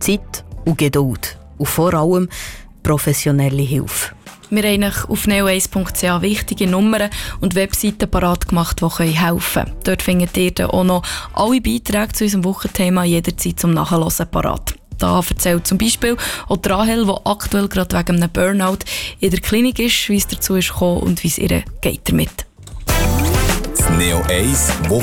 Zeit und Geduld. Und vor allem professionelle Hilfe. Wir haben auf neo1.ch wichtige Nummern und Webseiten parat gemacht, die helfen können. Dort findet ihr dann auch noch alle Beiträge zu unserem Wochenthema jederzeit zum Nachhören parat. Da erzählt zum Beispiel auch Rahel, die aktuell gerade wegen einem Burnout in der Klinik ist, wie es dazu ist gekommen und wie es ihr geht damit. Neo 1